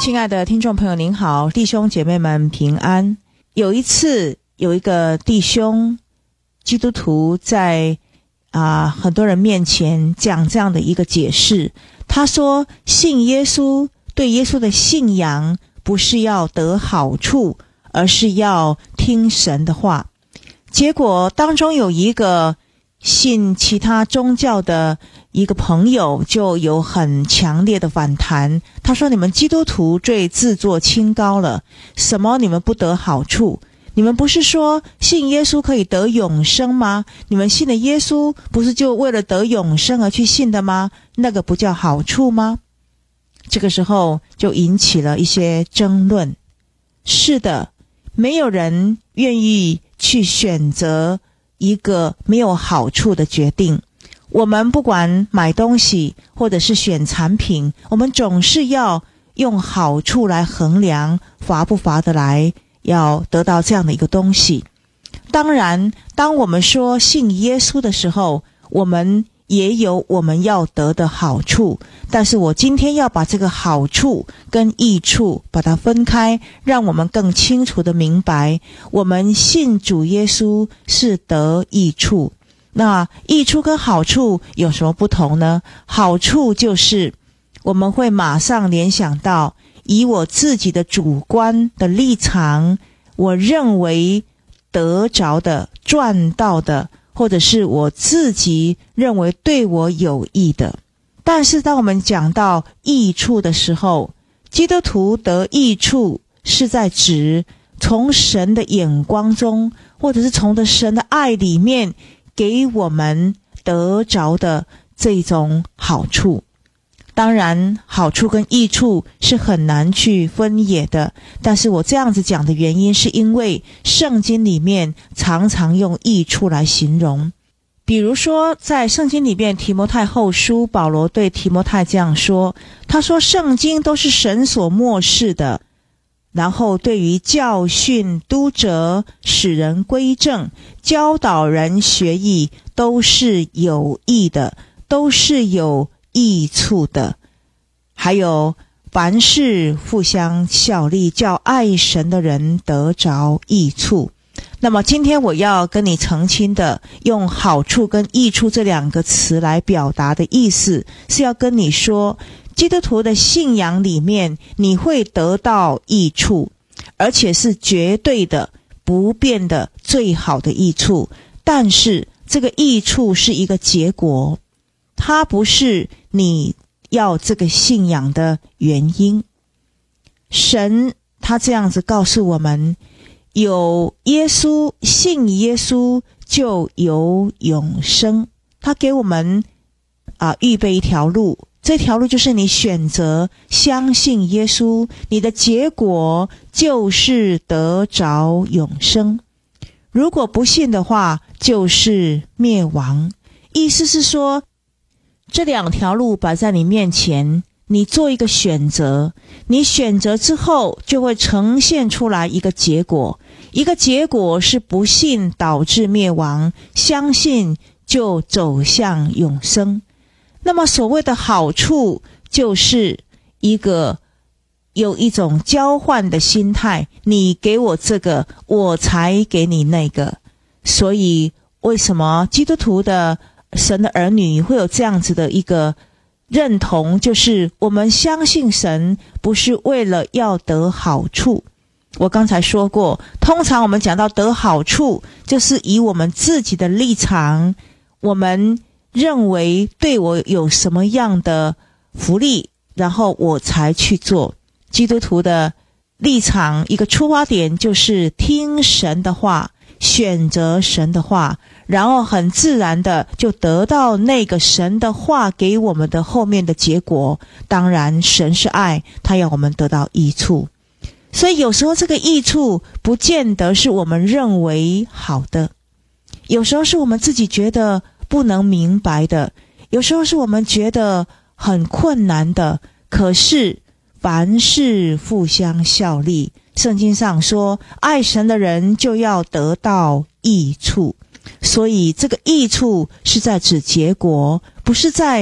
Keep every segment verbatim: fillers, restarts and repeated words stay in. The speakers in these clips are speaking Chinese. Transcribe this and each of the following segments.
亲爱的听众朋友您好，弟兄姐妹们平安。有一次有一个弟兄基督徒在啊、呃、很多人面前讲这样的一个解释，他说信耶稣，对耶稣的信仰不是要得好处，而是要听神的话。结果当中有一个信其他宗教的一个朋友就有很强烈的反弹，他说你们基督徒最自作清高了，什么你们不得好处？你们不是说信耶稣可以得永生吗？你们信的耶稣不是就为了得永生而去信的吗？那个不叫好处吗？这个时候就引起了一些争论。是的，没有人愿意去选择一个没有好处的决定。我们不管买东西或者是选产品，我们总是要用好处来衡量，划不划得来，要得到这样的一个东西。当然，当我们说信耶稣的时候，我们也有我们要得的好处，但是我今天要把这个好处跟益处把它分开，让我们更清楚的明白，我们信主耶稣是得益处。那益处跟好处有什么不同呢？好处就是我们会马上联想到，以我自己的主观的立场，我认为得着的、赚到的，或者是我自己认为对我有益的。但是当我们讲到益处的时候，基督徒得益处是在指从神的眼光中，或者是从的神的爱里面给我们得着的这种好处。当然，好处跟益处是很难去分野的，但是我这样子讲的原因是因为圣经里面常常用益处来形容。比如说在圣经里面提摩太后书，保罗对提摩太这样说，他说圣经都是神所默示的，然后对于教训、督责、使人归正、教导人学艺，都是有益的，都是有益处的。还有凡事互相效力，叫爱神的人得着益处。那么今天我要跟你澄清的，用好处跟益处这两个词来表达的意思，是要跟你说，基督徒的信仰里面你会得到益处，而且是绝对的、不变的、最好的益处。但是这个益处是一个结果，它不是你要这个信仰的原因。神他这样子告诉我们，有耶稣，信耶稣就有永生。他给我们啊预备一条路，这条路就是你选择相信耶稣，你的结果就是得着永生。如果不信的话，就是灭亡。意思是说，这两条路摆在你面前，你做一个选择，你选择之后就会呈现出来一个结果，一个结果是不信导致灭亡，相信就走向永生。那么所谓的好处，就是一个有一种交换的心态，你给我这个，我才给你那个。所以为什么基督徒的神的儿女会有这样子的一个认同，就是我们相信神不是为了要得好处。我刚才说过，通常我们讲到得好处，就是以我们自己的立场，我们认为对我有什么样的福利，然后我才去做。基督徒的立场，一个出发点就是听神的话，选择神的话，然后很自然的就得到那个神的话给我们的后面的结果。当然神是爱，他要我们得到益处。所以有时候这个益处不见得是我们认为好的，有时候是我们自己觉得不能明白的，有时候是我们觉得很困难的。可是凡事互相效力，圣经上说爱神的人就要得到益处。所以这个益处是在指结果，不是在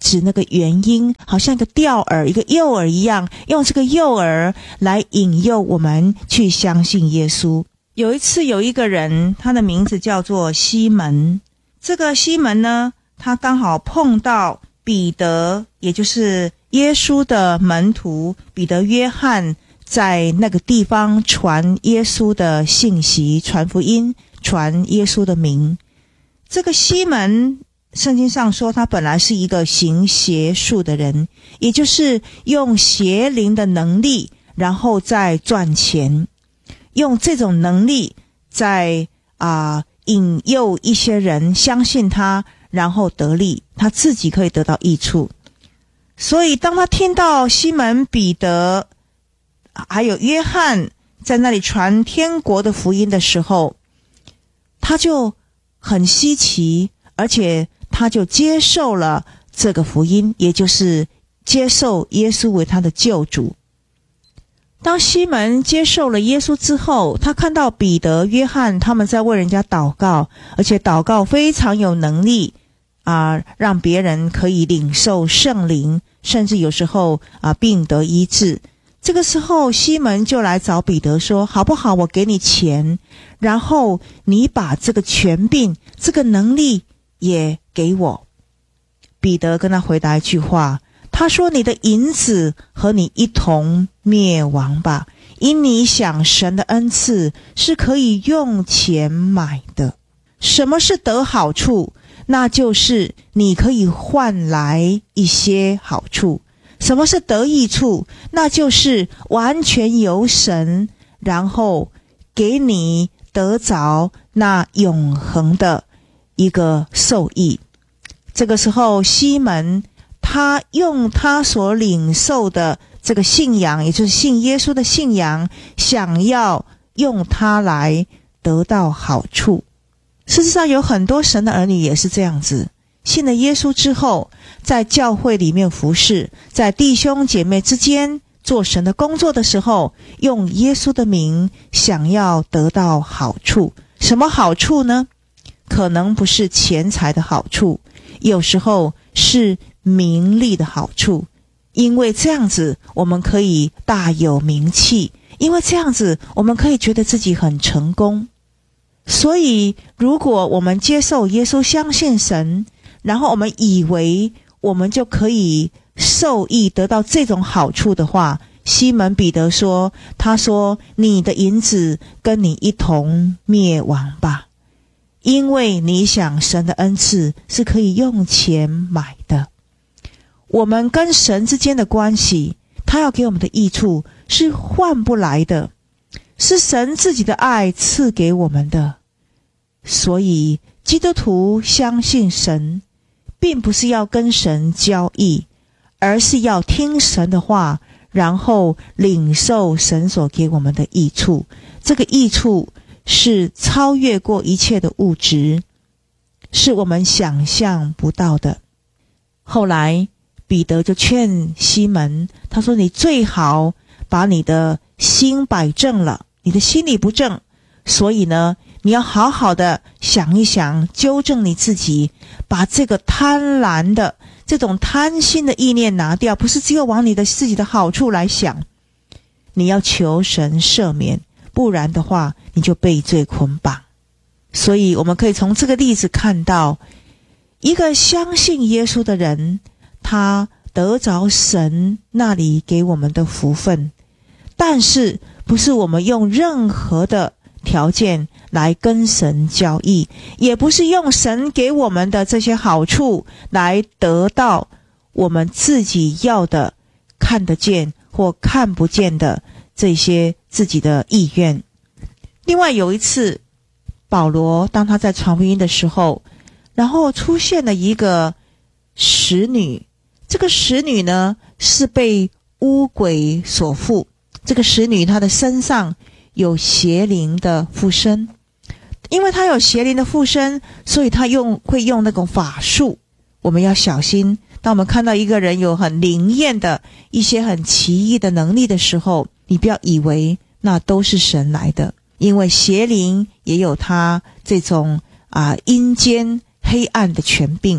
指那个原因，好像一个钓饵，一个诱饵一样，用这个诱饵来引诱我们去相信耶稣。有一次有一个人，他的名字叫做西门，这个西门呢，他刚好碰到彼得，也就是耶稣的门徒彼得、约翰，在那个地方传耶稣的信息，传福音，传耶稣的名。这个西门，圣经上说他本来是一个行邪术的人，也就是用邪灵的能力然后再赚钱，用这种能力在啊、呃、引诱一些人相信他，然后得利，他自己可以得到益处。所以当他听到西门、彼得还有约翰在那里传天国的福音的时候，他就很稀奇，而且他就接受了这个福音，也就是接受耶稣为他的救主。当西门接受了耶稣之后，他看到彼得、约翰他们在为人家祷告，而且祷告非常有能力啊、呃，让别人可以领受圣灵，甚至有时候啊、呃、病得医治。这个时候西门就来找彼得说，好不好，我给你钱，然后你把这个权柄、这个能力也给我。彼得跟他回答一句话，他说，你的银子和你一同灭亡吧，因你想神的恩赐是可以用钱买的。什么是得好处？那就是你可以换来一些好处。什么是得益处？那就是完全由神，然后给你得着那永恒的一个受益。这个时候西门他用他所领受的这个信仰，也就是信耶稣的信仰，想要用它来得到好处。事实上有很多神的儿女也是这样子，信了耶稣之后，在教会里面服侍，在弟兄姐妹之间做神的工作的时候，用耶稣的名想要得到好处。什么好处呢？可能不是钱财的好处，有时候是名利的好处，因为这样子我们可以大有名气，因为这样子我们可以觉得自己很成功。所以如果我们接受耶稣，相信神，然后我们以为我们就可以受益得到这种好处的话，西门彼得说，他说，你的银子跟你一同灭亡吧，因为你想神的恩赐是可以用钱买的。我们跟神之间的关系，他要给我们的益处是换不来的，是神自己的爱赐给我们的。所以基督徒相信神，并不是要跟神交易，而是要听神的话，然后领受神所给我们的益处。这个益处是超越过一切的物质，是我们想象不到的。后来彼得就劝西门，他说，你最好把你的心摆正了，你的心里不正，所以呢你要好好的想一想，纠正你自己，把这个贪婪的这种贪心的意念拿掉，不是只有往你的自己的好处来想，你要求神赦免，不然的话你就被罪捆绑。所以我们可以从这个例子看到，一个相信耶稣的人，他得着神那里给我们的福分，但是不是我们用任何的条件来跟神交易，也不是用神给我们的这些好处来得到我们自己要的看得见或看不见的这些自己的意愿。另外有一次，保罗当他在传福音的时候，然后出现了一个使女，这个使女呢是被污鬼所附，这个使女她的身上有邪灵的附身，因为她有邪灵的附身，所以她用会用那种法术。我们要小心，当我们看到一个人有很灵验的一些很奇异的能力的时候，你不要以为那都是神来的，因为邪灵也有他这种啊阴间黑暗的权柄，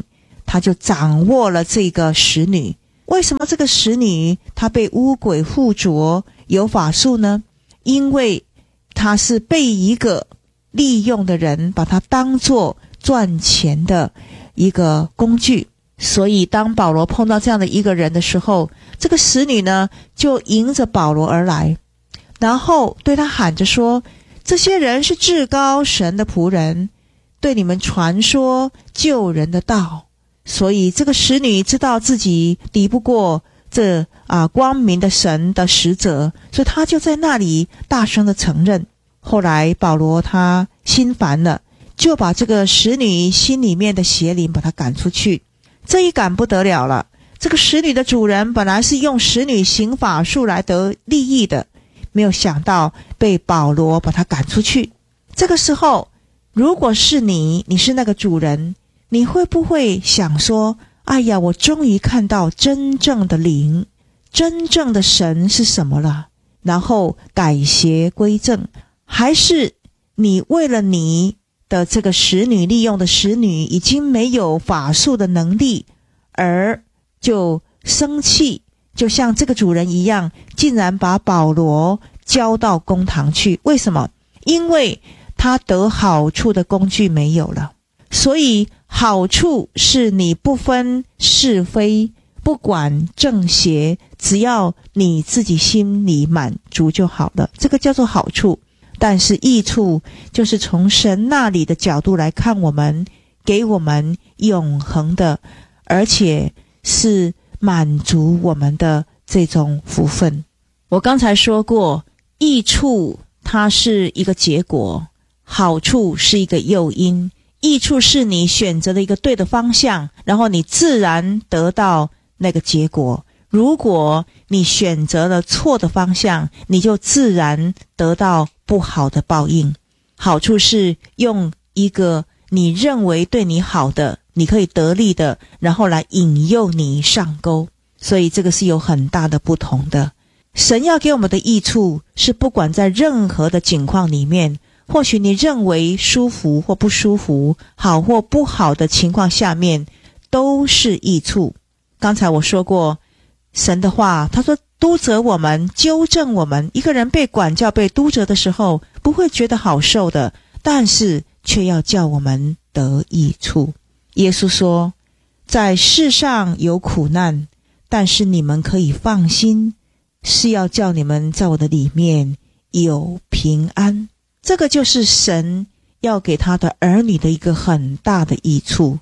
他就掌握了这个使女。为什么这个使女她被巫鬼附着有法术呢？因为她是被一个利用的人把她当作赚钱的一个工具。所以当保罗碰到这样的一个人的时候，这个使女呢就迎着保罗而来，然后对他喊着说，这些人是至高神的仆人，对你们传说救人的道。所以这个使女知道自己敌不过这啊光明的神的使者，所以她就在那里大声的承认。后来保罗他心烦了，就把这个使女心里面的邪灵把她赶出去。这一赶不得了了，这个使女的主人本来是用使女行法术来得利益的，没有想到被保罗把她赶出去。这个时候如果是你，你是那个主人，你会不会想说，哎呀，我终于看到真正的灵，真正的神是什么了，然后改邪归正？还是你为了你的这个使女利用的使女已经没有法术的能力，而就生气，就像这个主人一样，竟然把保罗交到公堂去？为什么？因为他得好处的工具没有了。所以好处是你不分是非，不管正邪，只要你自己心里满足就好了，这个叫做好处。但是益处就是从神那里的角度来看，我们给我们永恒的，而且是满足我们的这种福分。我刚才说过，益处它是一个结果，好处是一个诱因。益处是你选择了一个对的方向，然后你自然得到那个结果。如果你选择了错的方向，你就自然得到不好的报应。好处是用一个你认为对你好的，你可以得利的，然后来引诱你上钩。所以这个是有很大的不同的。神要给我们的益处是不管在任何的境况里面，或许你认为舒服或不舒服，好或不好的情况下面，都是益处。刚才我说过神的话，他说督责我们，纠正我们。一个人被管教被督责的时候，不会觉得好受的，但是却要叫我们得益处。耶稣说，在世上有苦难，但是你们可以放心，是要叫你们在我的里面有平安。这个就是神要给他的儿女的一个很大的益处。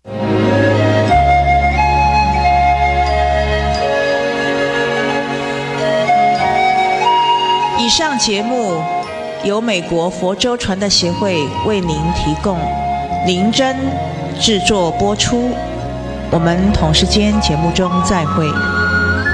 以上节目由美国佛州传道协会为您提供，林真制作播出。我们同时间节目中再会。